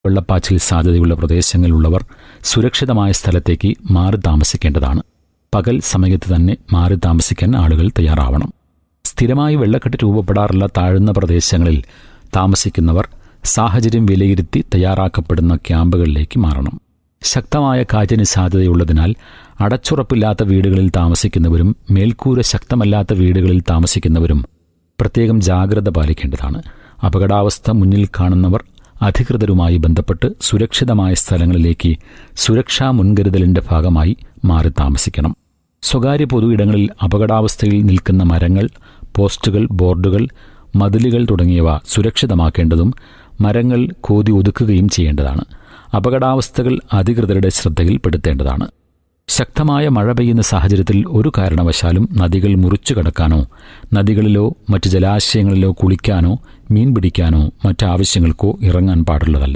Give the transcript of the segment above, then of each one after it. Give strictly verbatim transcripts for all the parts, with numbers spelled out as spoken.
വെള്ളപ്പാച്ചിൽ സാധ്യതയുള്ള പ്രദേശങ്ങളിലുള്ളവർ സുരക്ഷിതമായ സ്ഥലത്തേക്ക് മാറി താമസിക്കേണ്ടതാണ്. പകൽ സമയത്ത് തന്നെ മാറി താമസിക്കാൻ ആളുകൾ തയ്യാറാവണം. സ്ഥിരമായി വെള്ളക്കെട്ട് രൂപപ്പെടാറുള്ള താഴ്ന്ന പ്രദേശങ്ങളിൽ താമസിക്കുന്നവർ സാഹചര്യം വിലയിരുത്തി തയ്യാറാക്കപ്പെടുന്ന ക്യാമ്പുകളിലേക്ക് മാറണം. ശക്തമായ കാറ്റിന് സാധ്യതയുള്ളതിനാൽ അടച്ചുറപ്പില്ലാത്ത വീടുകളിൽ താമസിക്കുന്നവരും മേൽക്കൂര ശക്തമല്ലാത്ത വീടുകളിൽ താമസിക്കുന്നവരും പ്രത്യേകം ജാഗ്രത പാലിക്കേണ്ടതാണ്. അപകടാവസ്ഥ മുന്നിൽ കാണുന്നവർ അധികൃതരുമായി ബന്ധപ്പെട്ട് സുരക്ഷിതമായ സ്ഥലങ്ങളിലേക്ക് സുരക്ഷാ മുൻകരുതലിന്റെ ഭാഗമായി മാറി താമസിക്കണം. സ്വകാര്യ പൊതു ഇടങ്ങളിൽ അപകടാവസ്ഥയിൽ നിൽക്കുന്ന മരങ്ങൾ, പോസ്റ്റുകൾ, ബോർഡുകൾ, മതിലുകൾ തുടങ്ങിയവ സുരക്ഷിതമാക്കേണ്ടതും മരങ്ങൾ കോതി ഒതുക്കുകയും ചെയ്യേണ്ടതാണ്. അപകടാവസ്ഥകൾ അധികൃതരുടെ ശ്രദ്ധയിൽപ്പെടുത്തേണ്ടതാണ്. ശക്തമായ മഴ പെയ്യുന്ന സാഹചര്യത്തിൽ ഒരു കാരണവശാലും നദികൾ മുറിച്ചു കടക്കാനോ നദികളിലോ മറ്റ് ജലാശയങ്ങളിലോ കുളിക്കാനോ മീൻ പിടിക്കാനോ മറ്റാവശ്യങ്ങൾക്കോ ഇറങ്ങാൻ പാടുള്ളതല്ല.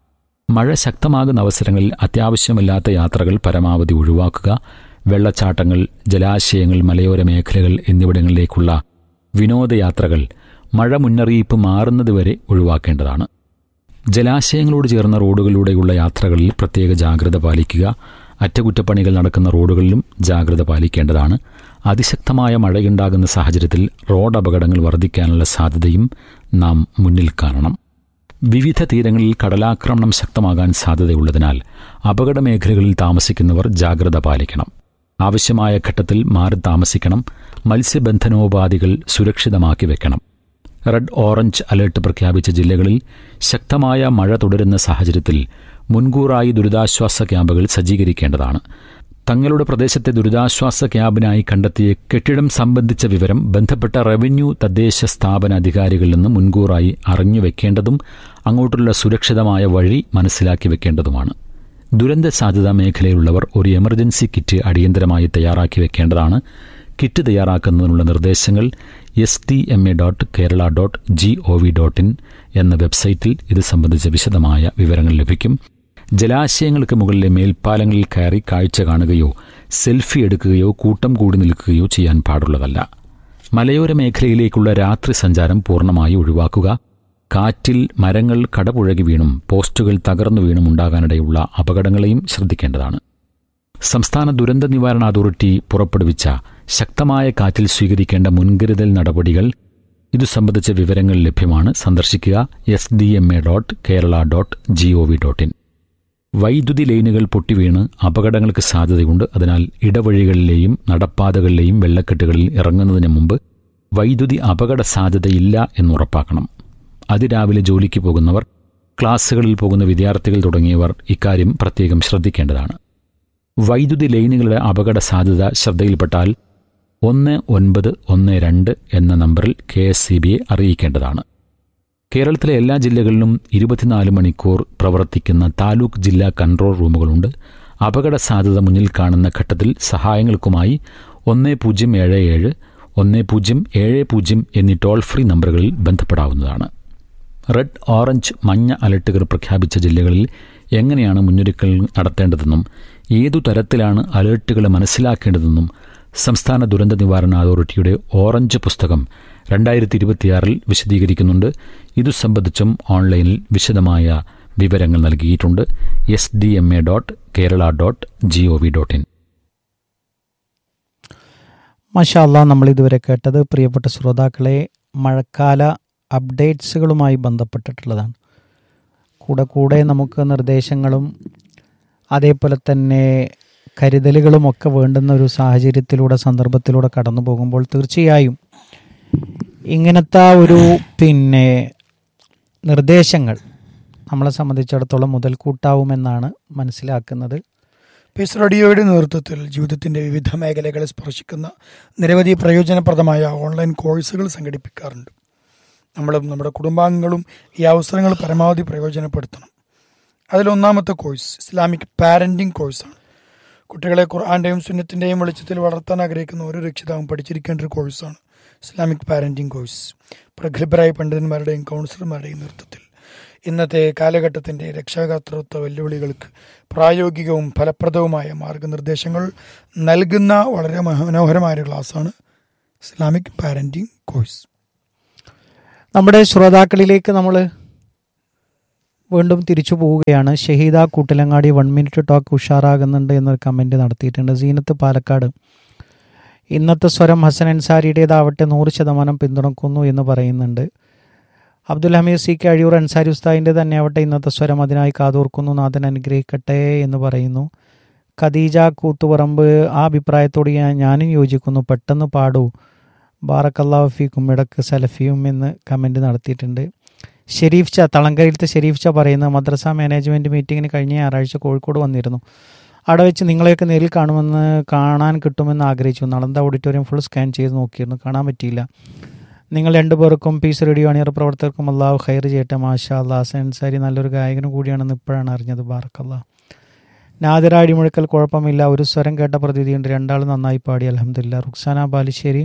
മഴ ശക്തമാകുന്ന അവസരങ്ങളിൽ അത്യാവശ്യമല്ലാത്ത യാത്രകൾ പരമാവധി ഒഴിവാക്കുക. വെള്ളച്ചാട്ടങ്ങൾ, ജലാശയങ്ങൾ, മലയോര മേഖലകൾ എന്നിവിടങ്ങളിലേക്കുള്ള വിനോദയാത്രകൾ മഴ മുന്നറിയിപ്പ് മാറുന്നതുവരെ ഒഴിവാക്കേണ്ടതാണ്. ജലാശയങ്ങളോട് ചേർന്ന റോഡുകളിലൂടെയുള്ള യാത്രകളിൽ പ്രത്യേക ജാഗ്രത പാലിക്കുക. അറ്റകുറ്റപ്പണികൾ നടക്കുന്ന റോഡുകളിലും ജാഗ്രത പാലിക്കേണ്ടതാണ്. അതിശക്തമായ മഴയുണ്ടാകുന്ന സാഹചര്യത്തിൽ റോഡ് അപകടങ്ങൾ വർദ്ധിക്കാനുള്ള സാധ്യതയും നാം മുന്നിൽ കാണണം. വിവിധ തീരങ്ങളിൽ കടലാക്രമണം ശക്തമാകാൻ സാധ്യതയുള്ളതിനാൽ അപകട മേഖലകളിൽ താമസിക്കുന്നവർ ജാഗ്രത പാലിക്കണം. ആവശ്യമായ ഘട്ടത്തിൽ മാറി താമസിക്കണം. മത്സ്യബന്ധനോപാധികൾ സുരക്ഷിതമാക്കി വെക്കണം. റെഡ് ഓറഞ്ച് അലർട്ട് പ്രഖ്യാപിച്ച ജില്ലകളിൽ ശക്തമായ മഴ തുടരുന്ന സാഹചര്യത്തിൽ മുൻകൂറായി ദുരിതാശ്വാസ ക്യാമ്പുകൾ സജ്ജീകരിക്കേണ്ടതാണ്. തങ്ങളുടെ പ്രദേശത്തെ ദുരിതാശ്വാസ ക്യാമ്പിനായി കണ്ടെത്തിയ കെട്ടിടം സംബന്ധിച്ച വിവരം ബന്ധപ്പെട്ട റവന്യൂ തദ്ദേശ സ്ഥാപന അധികാരികളിൽ നിന്ന് മുൻകൂറായി അറിഞ്ഞു വെക്കേണ്ടതും അങ്ങോട്ടുള്ള സുരക്ഷിതമായ വഴി മനസ്സിലാക്കി വെക്കേണ്ടതുമാണ്. ദുരന്ത സാധ്യതാ മേഖലയിലുള്ളവർ ഒരു എമർജൻസി കിറ്റ് അടിയന്തരമായി തയ്യാറാക്കി വെക്കേണ്ടതാണ്. കിറ്റ് തയ്യാറാക്കുന്നതിനുള്ള നിർദ്ദേശങ്ങൾ S T M A dot Kerala dot G O V dot in എന്ന വെബ്സൈറ്റിൽ ഇത് സംബന്ധിച്ച വിശദമായ വിവരങ്ങൾ ലഭിക്കും. ജലാശയങ്ങൾക്ക് മുകളിലെ മേൽപ്പാലങ്ങളിൽ കയറി കാഴ്ച കാണുകയോ സെൽഫി എടുക്കുകയോ കൂട്ടം കൂടി നിൽക്കുകയോ ചെയ്യാൻ പാടുള്ളതല്ല. മലയോര മേഖലയിലേക്കുള്ള രാത്രി സഞ്ചാരം പൂർണ്ണമായി ഒഴിവാക്കുക. കാറ്റിൽ മരങ്ങൾ കടപുഴകി വീണും പോസ്റ്റുകൾ തകർന്നു വീണും ഉണ്ടാകാനിടയുള്ള അപകടങ്ങളെയും ശ്രദ്ധിക്കേണ്ടതാണ്. സംസ്ഥാന ദുരന്ത നിവാരണ അതോറിറ്റി പുറപ്പെടുവിച്ച ശക്തമായ കാറ്റിൽ സ്വീകരിക്കേണ്ട മുൻകരുതൽ നടപടികൾ ഇതു സംബന്ധിച്ച വിവരങ്ങൾ ലഭ്യമാണ്. സന്ദർശിക്കുക S D M A dot Kerala dot G O V dot in. വൈദ്യുതി ലൈനുകൾ പൊട്ടിവീണ് അപകടങ്ങൾക്ക് സാധ്യതയുണ്ട്. അതിനാൽ ഇടവഴികളിലെയും നടപ്പാതകളിലെയും വെള്ളക്കെട്ടുകളിൽ ഇറങ്ങുന്നതിന് മുമ്പ് വൈദ്യുതി അപകട സാധ്യതയില്ല എന്നുറപ്പാക്കണം. അതിരാവിലെ ജോലിക്ക് പോകുന്നവർ, ക്ലാസ്സുകളിൽ പോകുന്ന വിദ്യാർത്ഥികൾ തുടങ്ങിയവർ ഇക്കാര്യം പ്രത്യേകം ശ്രദ്ധിക്കേണ്ടതാണ്. വൈദ്യുതി ലൈനുകളുടെ അപകട സാധ്യത ശ്രദ്ധയിൽപ്പെട്ടാൽ ഒന്ന് ഒൻപത് ഒന്ന് രണ്ട് എന്ന നമ്പറിൽ കെ എസ് ഇ ബിയെ അറിയിക്കേണ്ടതാണ്. കേരളത്തിലെ എല്ലാ ജില്ലകളിലും ഇരുപത്തിനാല് മണിക്കൂർ പ്രവർത്തിക്കുന്ന താലൂക്ക് ജില്ലാ കൺട്രോൾ റൂമുകളുണ്ട്. അപകട സാധ്യത മുന്നിൽ കാണുന്ന ഘട്ടത്തിൽ സഹായങ്ങൾക്കുമായി ഒന്ന് പൂജ്യം ഏഴ് ഏഴ് ഒന്ന് പൂജ്യം ഏഴ് പൂജ്യം എന്നീ ടോൾ ഫ്രീ നമ്പറുകളിൽ ബന്ധപ്പെടാവുന്നതാണ്. റെഡ്, ഓറഞ്ച്, മഞ്ഞ അലർട്ടുകൾ പ്രഖ്യാപിച്ച ജില്ലകളിൽ എങ്ങനെയാണ് മുന്നൊരുക്കങ്ങൾ നടത്തേണ്ടതെന്നും ഏതു തരത്തിലാണ് അലർട്ടുകൾ മനസ്സിലാക്കേണ്ടതെന്നും സംസ്ഥാന ദുരന്ത നിവാരണ അതോറിറ്റിയുടെ ഓറഞ്ച് പുസ്തകം രണ്ടായിരത്തി ഇരുപത്തിയാറിൽ വിശദീകരിക്കുന്നുണ്ട്. ഇതു സംബന്ധിച്ചും ഓൺലൈനിൽ വിശദമായ വിവരങ്ങൾ നൽകിയിട്ടുണ്ട്. S D M A dot Kerala dot G O V dot in. മാഷാ അല്ലാഹ്, നമ്മൾ ഇതുവരെ കേട്ടത് പ്രിയപ്പെട്ട ശ്രോതാക്കളെ മഴക്കാല അപ്ഡേറ്റ്സുകളുമായി ബന്ധപ്പെട്ടിട്ടുള്ളതാണ്. കൂടെ കൂടെ നമുക്ക് നിർദ്ദേശങ്ങളും അതേപോലെ തന്നെ കരുതലുകളുമൊക്കെ വേണ്ടുന്ന ഒരു സാഹചര്യത്തിലൂടെ സന്ദർഭത്തിലൂടെ കടന്നു പോകുമ്പോൾ തീർച്ചയായും ഇങ്ങനത്തെ ഒരു പിന്നെ നിർദ്ദേശങ്ങൾ നമ്മളെ സംബന്ധിച്ചിടത്തോളം മുതൽക്കൂട്ടാവുമെന്നാണ് മനസ്സിലാക്കുന്നത്. പീസ് റേഡിയോയുടെ നേതൃത്വത്തിൽ ജീവിതത്തിൻ്റെ വിവിധ മേഖലകളെ സ്പർശിക്കുന്ന നിരവധി പ്രയോജനപ്രദമായ ഓൺലൈൻ കോഴ്സുകൾ സംഘടിപ്പിക്കാറുണ്ട്. നമ്മളും നമ്മുടെ കുടുംബാംഗങ്ങളും ഈ അവസരങ്ങൾ പരമാവധി പ്രയോജനപ്പെടുത്തണം. അതിലൊന്നാമത്തെ കോഴ്സ് ഇസ്ലാമിക് പാരൻറ്റിംഗ് കോഴ്സാണ്. കുട്ടികളെ ഖുർആൻ്റെയും സുന്നത്തിൻ്റെയും വെളിച്ചത്തിൽ വളർത്താൻ ആഗ്രഹിക്കുന്ന ഓരോ രക്ഷിതാവും പഠിച്ചിരിക്കേണ്ട ഒരു കോഴ്സാണ് ഇസ്ലാമിക് പാരൻറ്റിംഗ് കോഴ്സ്. പ്രഗത്ഭരായ പണ്ഡിതന്മാരുടെയും കൗൺസിലർമാരുടെയും നേതൃത്വത്തിൽ ഇന്നത്തെ കാലഘട്ടത്തിൻ്റെ രക്ഷാകർതൃത്വ വെല്ലുവിളികൾക്ക് പ്രായോഗികവും ഫലപ്രദവുമായ മാർഗനിർദ്ദേശങ്ങൾ നൽകുന്ന വളരെ മനോഹരമായ ക്ലാസ്സാണ് ഇസ്ലാമിക് പാരൻറ്റിംഗ് കോഴ്സ്. നമ്മുടെ ശ്രോതാക്കളിലേക്ക് നമ്മൾ വീണ്ടും തിരിച്ചു പോവുകയാണ്. Shaheeda Koottilangadi one minute talk ഉഷാറാകുന്നുണ്ട് എന്നൊരു കമൻറ്റ് നടത്തിയിട്ടുണ്ട്. സീനത്ത് പാലക്കാട് ഇന്നത്തെ സ്വരം ഹസൻ അൻസാരിയുടേതാവട്ടെ നൂറ് ശതമാനം പിന്തുണക്കുന്നു എന്ന് പറയുന്നുണ്ട്. അബ്ദുൽ ഹമീദ് സി കെ അഴിയൂർ അൻസാരി ഉസ്താദിൻ്റെ തന്നെ ആവട്ടെ ഇന്നത്തെ സ്വരം അതിനായി കാതോർക്കുന്നു, നാഥൻ അനുഗ്രഹിക്കട്ടെ എന്ന് പറയുന്നു. ഖദീജ കൂത്തുപറമ്പ് ആ അഭിപ്രായത്തോട് ഞാൻ ഞാനും യോജിക്കുന്നു, പെട്ടെന്ന് പാടൂ, ബാറക്കല്ലാഹു ഫീക്കും ഇടക്ക് സലഫിയും എന്ന് കമൻറ്റ് നടത്തിയിട്ടുണ്ട്. ഷെരീഫ് ച തളങ്കരയിലത്തെ ഷെരീഫ് ച പറയുന്നത് മദ്രസ മാനേജ്മെൻറ്റ് മീറ്റിങ്ങിന് കഴിഞ്ഞ ഞായറാഴ്ച കോഴിക്കോട് വന്നിരുന്നു. അവിടെ വെച്ച് നിങ്ങളെയൊക്കെ നേരിൽ കാണുമെന്ന് കാണാൻ കിട്ടുമെന്ന് ആഗ്രഹിച്ചു. നളന്ദ ഓഡിറ്റോറിയം ഫുൾ സ്കാൻ ചെയ്ത് നോക്കിയിരുന്നു, കാണാൻ പറ്റിയില്ല. നിങ്ങൾ രണ്ടുപേർക്കും പീസ് റേഡിയോ അണിയറ പ്രവർത്തകർക്കും അള്ളാഹു ഖൈർ ചെയ്യട്ടെ. മാഷാ അല്ലാ. ഹസൻ അൻസാരി നല്ലൊരു ഗായകനും കൂടിയാണെന്ന് ഇപ്പോഴാണ് അറിഞ്ഞത്. ബാറക്കല്ലാ. നാദിറ അടിമുഴക്കൽ കുഴപ്പമില്ല, ഒരു സ്വരം കേട്ട പ്രതീതിയുണ്ട്, രണ്ടാൾ നന്നായി പാടി അൽഹംദുലില്ലാ. റുക്സാന ബാലുശ്ശേരി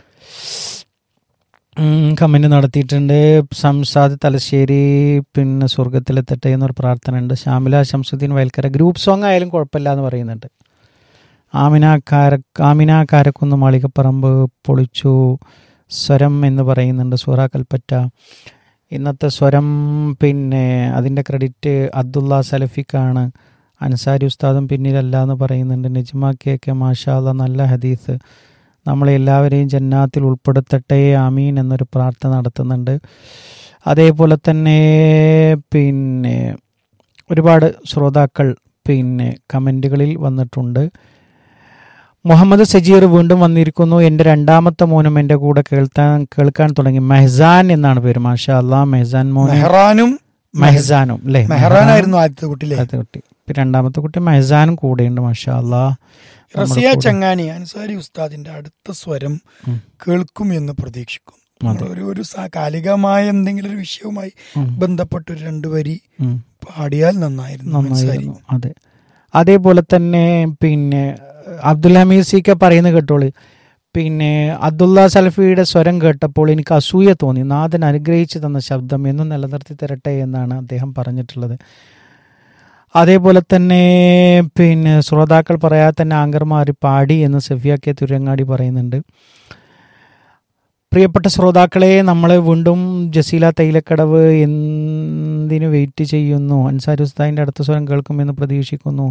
കമൻറ്റ് നടത്തിയിട്ടുണ്ട്. സംസാദ് തലശ്ശേരി പിന്നെ സ്വർഗത്തിലെത്തട്ടെ എന്നൊരു പ്രാർത്ഥന ഉണ്ട്. ഷാമില ശംസുദ്ദീൻ വയൽക്കര ഗ്രൂപ്പ് സോങ് ആയാലും കുഴപ്പമില്ല എന്ന് പറയുന്നുണ്ട്. ആമിന കാര ആമിന കാരക്കുന്ന് മാളികപ്പറമ്പ് പൊളിച്ചു സ്വരം എന്ന് പറയുന്നുണ്ട്. സൂറ കൽപ്പറ്റ ഇന്നത്തെ സ്വരം പിന്നെ അതിൻ്റെ ക്രെഡിറ്റ് അബ്ദുള്ള സലഫിക്കാണ്, അൻസാരി ഉസ്താദും പിന്നിലല്ല എന്ന് പറയുന്നുണ്ട്. നജ്മ കെ കെ മാഷാ അല്ലാ നല്ല ഹദീസ്, നമ്മളെ എല്ലാവരെയും ജന്നാത്തിൽ ഉൾപ്പെടുത്തട്ടെ ആമീൻ എന്നൊരു പ്രാർത്ഥന നടത്തുന്നുണ്ട്. അതേപോലെ തന്നെ പിന്നെ ഒരുപാട് ശ്രോതാക്കൾ പിന്നെ കമൻറ്റുകളിൽ വന്നിട്ടുണ്ട്. മുഹമ്മദ് സജീർ വീണ്ടും വന്നിരിക്കുന്നു. എൻ്റെ രണ്ടാമത്തെ മോനും എൻ്റെ കൂടെ കേൾക്കാൻ കേൾക്കാൻ തുടങ്ങി. മെഹ്സാൻ എന്നാണ് പേര്. മാഷാ അല്ലാ. മെഹ്സാൻ മോനും മെഹ്റാനും മെഹ്സാനും അല്ലേ? മെഹ്റാനായിരുന്നു ആദ്യത്തെ കുട്ടി. ആദ്യത്തെ കുട്ടി. രണ്ടാമത്തെ കുട്ടി മെഹ്സാനും കൂടെയുണ്ട്. മാഷാ അല്ലാ. റസിയ ചങ്ങാനി അൻസാരി ഉസ്താദിന്റെ അടുത്ത സ്വരം കേൾക്കും എന്ന് പ്രതീക്ഷിക്കും. ഒരു ഒരു കാലികമായ എന്തെങ്കിലും ഒരു വിഷയവുമായി ബന്ധപ്പെട്ട ഒരു രണ്ടു വരി പാടിയാൽ നന്നായിരുന്നു. അതെ. അതേപോലെ തന്നെ പിന്നെ അബ്ദുൽ ഹമീദ് സി കെ പറയുന്നത് കേട്ടോളൂ. പിന്നെ അബ്ദുള്ള സലഫിയുടെ സ്വരം കേട്ടപ്പോൾ എനിക്ക് അസൂയ തോന്നി, നാഥൻ അനുഗ്രഹിച്ചു തന്ന ശബ്ദം എന്നും നിലനിർത്തി തരട്ടെ എന്നാണ് അദ്ദേഹം പറഞ്ഞിട്ടുള്ളത്. അതേപോലെ തന്നെ പിന്നെ ശ്രോതാക്കൾ പറയാതെ തന്നെ ആങ്കർമാർ പാടി എന്ന് സഫിയ കെ തുരങ്ങാടി പറയുന്നുണ്ട്. പ്രിയപ്പെട്ട ശ്രോതാക്കളെ, നമ്മൾ വീണ്ടും ജസീല തൈലക്കടവ് എന്തിനു വെയിറ്റ് ചെയ്യുന്നു? അൻസാരി ഉസ്താദിൻ്റെ അടുത്ത സ്വരം കേൾക്കുമെന്ന് പ്രതീക്ഷിക്കുന്നു.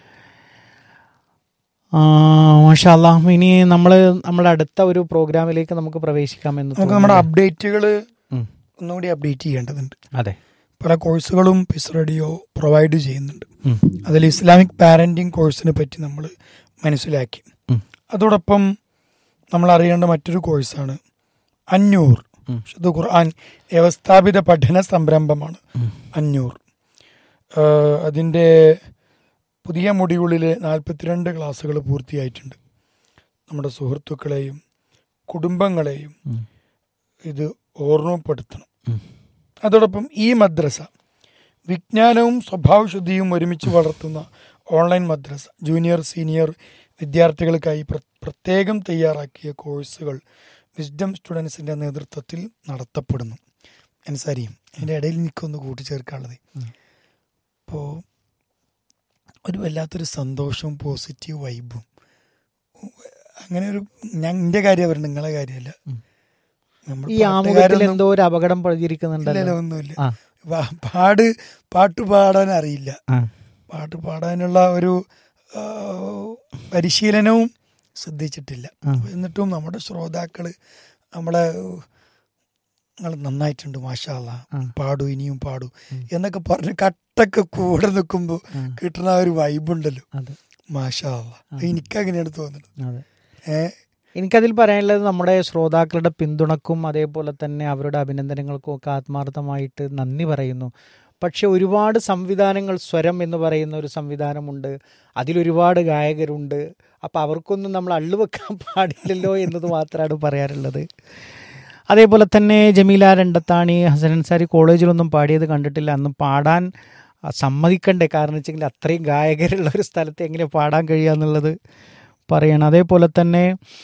മാഷാ അല്ലാഹ്. ഇനി നമ്മൾ നമ്മുടെ അടുത്ത ഒരു പ്രോഗ്രാമിലേക്ക് നമുക്ക് പ്രവേശിക്കാമെന്ന് നമുക്ക് നമ്മുടെ അപ്ഡേറ്റുകൾ ഒന്നുകൂടി അപ്ഡേറ്റ് ചെയ്യേണ്ടതുണ്ട്. അതെ, പല കോഴ്സുകളും പീസ് റേഡിയോ പ്രൊവൈഡ് ചെയ്യുന്നുണ്ട്. അതിൽ ഇസ്ലാമിക് പാരന്റിങ് കോഴ്സിനെ പറ്റി നമ്മൾ മനസ്സിലാക്കി. അതോടൊപ്പം നമ്മൾ അറിയേണ്ട മറ്റൊരു കോഴ്സാണ് അന്നൂർ. വിശുദ്ധ ഖുർആൻ വ്യവസ്ഥാപിത പഠന സംരംഭമാണ് അന്നൂർ. അതിൻ്റെ പുതിയ മൊഡ്യൂളിൽ നാൽപ്പത്തിരണ്ട് ക്ലാസ്സുകൾ പൂർത്തിയായിട്ടുണ്ട്. നമ്മുടെ സുഹൃത്തുക്കളെയും കുടുംബങ്ങളെയും ഇത് ഓർമ്മപ്പെടുത്തണം. അതോടൊപ്പം ഈ മദ്രസ വിജ്ഞാനവും സ്വഭാവശുദ്ധിയും ഒരുമിച്ച് വളർത്തുന്ന ഓൺലൈൻ മദ്രസ ജൂനിയർ സീനിയർ വിദ്യാർത്ഥികൾക്കായി പ്രത്യേകം തയ്യാറാക്കിയ കോഴ്സുകൾ വിസ്ഡം സ്റ്റുഡൻസിൻ്റെ നേതൃത്വത്തിൽ നടത്തപ്പെടുന്നു. അൻസാരിയും അതിൻ്റെ ഇടയിൽ എനിക്കൊന്ന് കൂട്ടിച്ചേർക്കാനുള്ളത്, ഇപ്പോൾ ഒരു വല്ലാത്തൊരു സന്തോഷവും പോസിറ്റീവ് വൈബും അങ്ങനെ ഒരു ഞാൻ എൻ്റെ കാര്യം പറയുന്നത്, നിങ്ങളെ കാര്യമല്ല. ഈ ആമുഖത്തിൽ എന്തോ ഒരു അപകടം പ്രചരിക്കുന്നുണ്ടല്ലോ. ഒന്നുമില്ല. പാട് പാട്ട് പാടാൻ അറിയില്ല, പാട്ട് പാടാനുള്ള ഒരു പരിശീലനവും ശ്രദ്ധിച്ചിട്ടില്ല. എന്നിട്ടും നമ്മുടെ ശ്രോതാക്കള് നമ്മളെ നിങ്ങൾ നന്നായിട്ടുണ്ട്, മാഷാ അല്ലാ, പാടൂ, ഇനിയും പാടൂ എന്നൊക്കെ പറഞ്ഞ് കട്ടൊക്കെ കൂടെ നിൽക്കുമ്പോൾ കിട്ടുന്ന ആ ഒരു വൈബുണ്ടല്ലോ, മാഷാ അല്ലാ. എനിക്കങ്ങനെയാണ് തോന്നുന്നത്. ഏഹ് എനിക്കതിൽ പറയാനുള്ളത് നമ്മുടെ ശ്രോതാക്കളുടെ പിന്തുണക്കും അതേപോലെ തന്നെ അവരുടെ അഭിനന്ദനങ്ങൾക്കും ഒക്കെ ആത്മാർത്ഥമായിട്ട് നന്ദി പറയുന്നു. പക്ഷെ ഒരുപാട് സംവിധാനങ്ങൾ, സ്വരം എന്ന് പറയുന്ന ഒരു സംവിധാനമുണ്ട്, അതിലൊരുപാട് ഗായകരുണ്ട്. അപ്പോൾ അവർക്കൊന്നും നമ്മൾ അള്ളുവെക്കാൻ പാടില്ലല്ലോ എന്നത് മാത്രമാണ് പറയാറുള്ളത്. അതേപോലെ തന്നെ ജമീല രണ്ടത്താണി ഹസൻ അൻസാരി കോളേജിലൊന്നും പാടിയത് കണ്ടിട്ടില്ല, അന്ന് പാടാൻ സമ്മതിക്കണ്ടേ, കാരണം വെച്ചെങ്കിൽ അത്രയും ഗായകരുള്ള ഒരു സ്ഥലത്ത് എങ്ങനെ പാടാൻ കഴിയുക എന്നുള്ളത് പറയണം. അതേപോലെ തന്നെ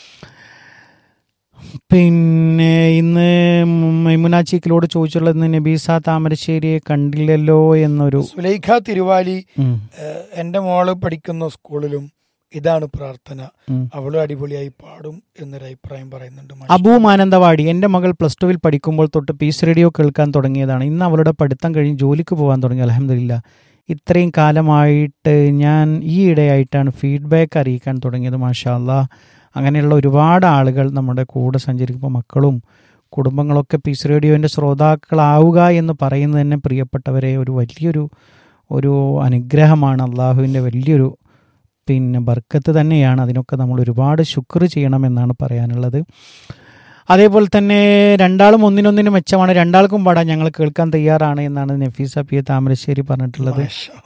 പിന്നെ ഇന്ന് മൈമുന ചീക്കിലോട് ചോദിച്ചുള്ളത് നബീസ താമരശ്ശേരിയെ കണ്ടില്ലല്ലോ എന്നൊരു. സുലൈഖ തിരുവാലി എൻ്റെ മോള് പഠിക്കുന്ന സ്കൂളിലും ഇതാണ് പ്രാർത്ഥന, ഉം. അവളും അടിപൊളിയായി പാടും എന്നൊരു അഭിപ്രായം പറയുന്നുണ്ട്. അബൂ മാനന്തവാടി, എൻ്റെ മകൾ പ്ലസ് ടുവിൽ പഠിക്കുമ്പോൾ തൊട്ട് പീസ് റേഡിയോ കേൾക്കാൻ തുടങ്ങിയതാണ്. ഇന്ന് അവളുടെ പഠിത്തം കഴിഞ്ഞ് ജോലിക്ക് പോകാൻ തുടങ്ങി. അൽഹംദുലില്ലാ. ഇത്രയും കാലമായിട്ട് ഞാൻ ഈ ഇടയായിട്ടാണ് ഫീഡ്ബാക്ക് അറിയിക്കാൻ തുടങ്ങിയത്. മാഷാ അല്ലാ. അങ്ങനെയുള്ള ഒരുപാട് ആളുകൾ നമ്മുടെ കൂടെ സഞ്ചരിക്കുമ്പോൾ മക്കളും കുടുംബങ്ങളൊക്കെ പീസ് റേഡിയോൻ്റെ ശ്രോതാക്കളാവുക എന്ന് പറയുന്നത് തന്നെ പ്രിയപ്പെട്ടവരെ ഒരു വലിയൊരു ഒരു അനുഗ്രഹമാണ്. അള്ളാഹുവിൻ്റെ വലിയൊരു പിന്നെ ബർക്കത്ത് തന്നെയാണ്. അതിനൊക്കെ നമ്മൾ ഒരുപാട് ശുക്ർ ചെയ്യണമെന്നാണ് പറയാനുള്ളത്. അതേപോലെ തന്നെ രണ്ടാളും ഒന്നിനൊന്നിന് മെച്ചമാണ്, രണ്ടാൾക്കും പാടാൻ ഞങ്ങൾ കേൾക്കാൻ തയ്യാറാണ് എന്നാണ് നഫീസ പി എ താമരശ്ശേരി പറഞ്ഞിട്ടുള്ളത്.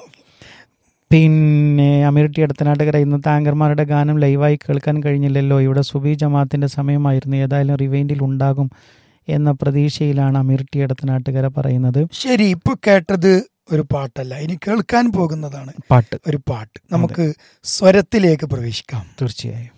പിന്നെ അമീർട്ടി അടുത്തനാട്ടുകര, ഇന്നത്തെ ആങ്കർമാരുടെ ഗാനം ലൈവായി കേൾക്കാൻ കഴിഞ്ഞില്ലല്ലോ, ഇവിടെ സുബി ജമാഅത്തിൻ്റെ സമയമായിരുന്നു, ഏതായാലും റിവൈൻഡിൽ ഉണ്ടാകും എന്ന പ്രതീക്ഷയിലാണ് അമീർട്ടി അടുത്തനാട്ടുകര പറയുന്നത്. ശരി, ഇപ്പൊ കേട്ടത് ഒരു പാട്ടല്ല, ഇനി കേൾക്കാൻ പോകുന്നതാണ് പാട്ട്, ഒരു പാട്ട്. നമുക്ക് സ്വരത്തിലേക്ക് പ്രവേശിക്കാം. തീർച്ചയായും.